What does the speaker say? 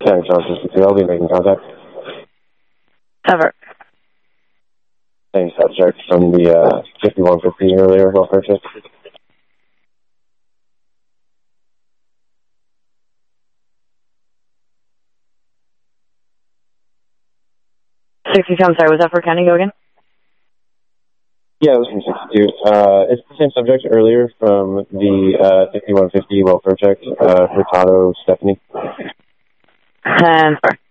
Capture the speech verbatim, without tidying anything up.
Thanks, John. I'll be making contact. Cover. Thanks, subject from the uh, fifty-one fifty earlier, welfare check. sixty-two, I'm sorry, was that for County? Go again? Yeah, it was from sixty-two. Uh, it's the same subject earlier from the uh, fifty-one fifty welfare check, uh, Hurtado Stephanie. And, sorry.